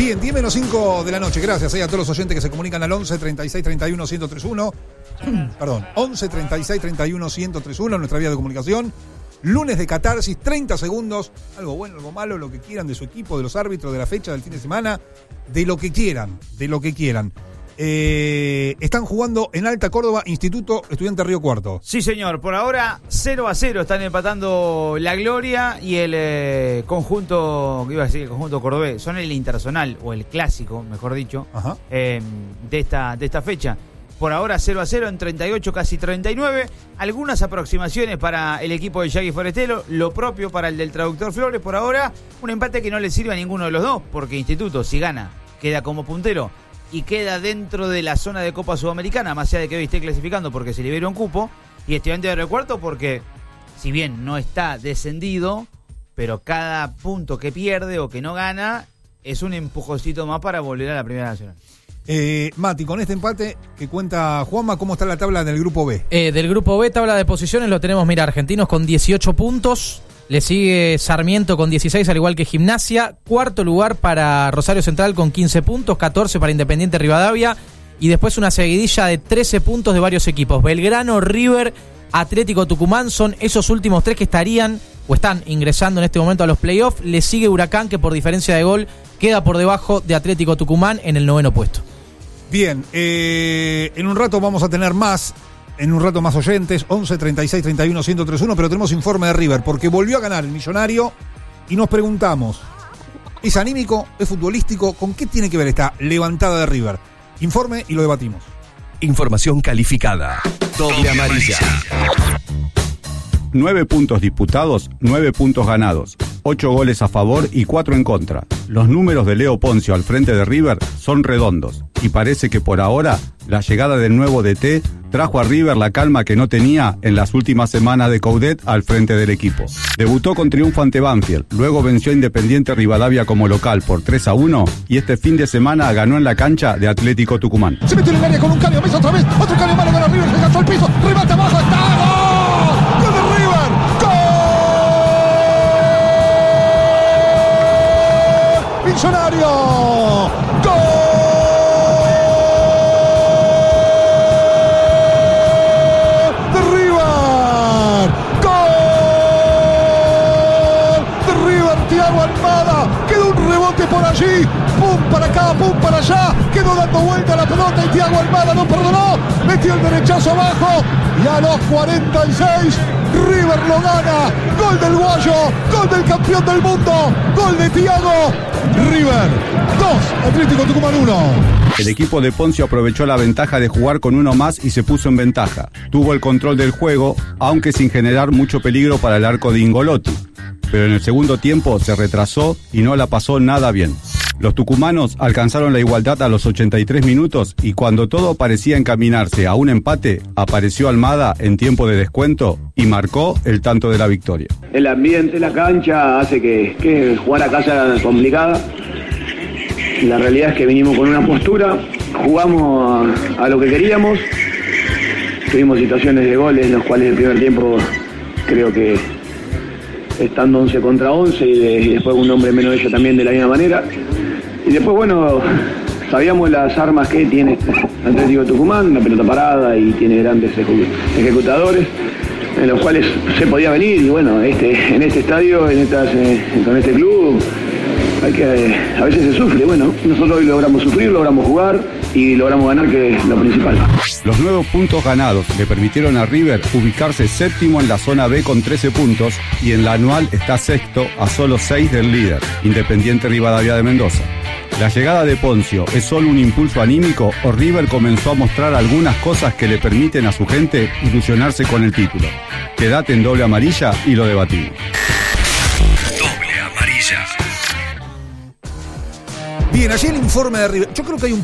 Bien, 10 menos 5 de la noche. Gracias a todos los oyentes que se comunican al 11 36 31 1031. Perdón, 11 36 31 1031, nuestra vía de comunicación. Lunes de catarsis, 30 segundos. Algo bueno, algo malo, lo que quieran de su equipo, de los árbitros, de la fecha, del fin de semana. De lo que quieran, de lo que quieran. Están jugando en Alta Córdoba, Instituto Estudiante Río Cuarto. Sí, señor. Por ahora 0-0 están empatando La Gloria y el conjunto, ¿qué iba a decir? El conjunto cordobés. Son el internacional, o el clásico, mejor dicho, de esta fecha. Por ahora 0-0 en 38, casi 39. Algunas aproximaciones para el equipo de Yagui Forestelo, lo propio para el del Traductor Flores. Por ahora un empate que no le sirve a ninguno de los dos, porque Instituto, si gana, queda como puntero y queda dentro de la zona de Copa Sudamericana, más allá de que hoy esté clasificando porque se libera un cupo, y Estudiante de Río Cuarto porque, si bien no está descendido, pero cada punto que pierde o que no gana es un empujoncito más para volver a la Primera Nacional. Mati, con este empate que cuenta Juanma, ¿cómo está la tabla del grupo B? Del grupo B, tabla de posiciones, lo tenemos, mira, Argentinos con 18 puntos, le sigue Sarmiento con 16, al igual que Gimnasia, cuarto lugar para Rosario Central con 15 puntos, 14 para Independiente Rivadavia, y después una seguidilla de 13 puntos de varios equipos, Belgrano, River, Atlético Tucumán, son esos últimos tres que estarían o están ingresando en este momento a los playoffs. Le sigue Huracán, que por diferencia de gol queda por debajo de Atlético Tucumán en el 9º puesto. Bien, en un rato vamos a tener más oyentes, 11 36 31 1031, pero tenemos informe de River, porque volvió a ganar el Millonario y nos preguntamos, ¿es anímico, es futbolístico? ¿Con qué tiene que ver esta levantada de River? Informe y lo debatimos. Información calificada. Doble amarilla. 9 puntos disputados, 9 puntos ganados, 8 goles a favor y 4 en contra. Los números de Leo Poncio al frente de River son redondos y parece que por ahora la llegada del nuevo DT trajo a River la calma que no tenía en las últimas semanas de Coudet al frente del equipo. Debutó con triunfo ante Banfield, luego venció a Independiente Rivadavia como local por 3-1 y este fin de semana ganó en la cancha de Atlético Tucumán. Se metió en el área con un cambio, Mesa otra vez, otro cambio malo de River, se cayó al piso, remate abajo, está ¡gol! ¡Gol de River! ¡Gol! ¡Millonario! ¡Gol! ¡De River! ¡Gol! ¡De River! Thiago Almada, quedó un rebote por allí, pum para acá, pum para allá, quedó dando vuelta la pelota y Thiago Almada no perdonó, metió el derechazo abajo y a los 46 River lo gana. Gol del Guayo, gol del campeón del mundo, gol de Thiago. River 2, Atlético Tucumán 1. El equipo de Poncio aprovechó la ventaja de jugar con uno más y se puso en ventaja. Tuvo el control del juego, aunque sin generar mucho peligro para el arco de Ingolotti. Pero en el segundo tiempo se retrasó y no la pasó nada bien. Los tucumanos alcanzaron la igualdad a los 83 minutos y cuando todo parecía encaminarse a un empate, apareció Almada en tiempo de descuento y marcó el tanto de la victoria. El ambiente, la cancha hace que jugar acá sea complicada. La realidad es que vinimos con una postura, jugamos a lo que queríamos, tuvimos situaciones de goles en los cuales el primer tiempo creo que estando 11 contra 11 y después un hombre menos de ellos también de la misma manera. Y después, bueno, sabíamos las armas que tiene Atlético Tucumán, la pelota parada y tiene grandes ejecutadores en los cuales se podía venir y bueno, en este estadio, con este club, a veces se sufre. Bueno, nosotros hoy logramos sufrir, logramos jugar y logramos ganar, que es lo principal. Los 9 puntos ganados le permitieron a River ubicarse séptimo en la zona B con 13 puntos y en la anual está sexto a solo 6 del líder, Independiente Rivadavia de Mendoza. ¿La llegada de Poncio es solo un impulso anímico o River comenzó a mostrar algunas cosas que le permiten a su gente ilusionarse con el título? Quédate en Doble Amarilla y lo debatimos. Doble amarilla. Bien, allí el informe de River. Yo creo que hay un